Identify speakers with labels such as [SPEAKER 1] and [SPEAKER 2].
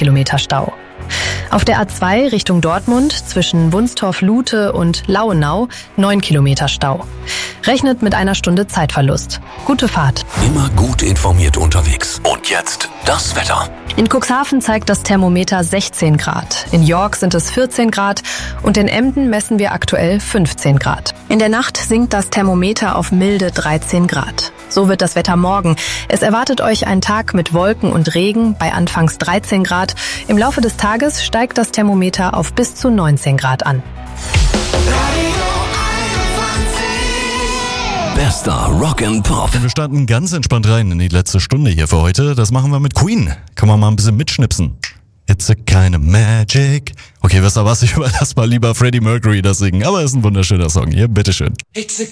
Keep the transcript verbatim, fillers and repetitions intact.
[SPEAKER 1] Kilometer Stau. Auf der A zwei Richtung Dortmund zwischen Wunstorf-Lute und Lauenau neun Kilometer Stau. Rechnet mit einer Stunde Zeitverlust. Gute Fahrt.
[SPEAKER 2] Immer gut informiert unterwegs. Und jetzt das Wetter.
[SPEAKER 1] In Cuxhaven zeigt das Thermometer sechzehn Grad. In York sind es vierzehn Grad und in Emden messen wir aktuell fünfzehn Grad. In der Nacht sinkt das Thermometer auf milde dreizehn Grad. So wird das Wetter morgen. Es erwartet euch ein Tag mit Wolken und Regen bei anfangs dreizehn Grad. Im Laufe des Tages steigt das Thermometer auf bis zu neunzehn Grad an.
[SPEAKER 2] Bester Rock and Pop.
[SPEAKER 3] Wir starten ganz entspannt rein in die letzte Stunde hier für heute. Das machen wir mit Queen. Können wir mal ein bisschen mitschnipsen. It's a kind of magic. Okay, wisst ihr was? Ich überlasse mal lieber Freddie Mercury das singen. Aber es ist ein wunderschöner Song. Hier, bitteschön.
[SPEAKER 4] It's a